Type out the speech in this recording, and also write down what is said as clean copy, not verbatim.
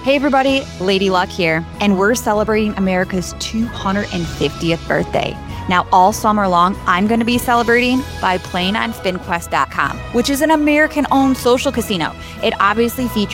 Hey everybody, Lady Luck here, and we're celebrating America's 250th birthday. Now, all summer long, I'm going to be celebrating by playing on SpinQuest.com, which is an American-owned social casino. It obviously features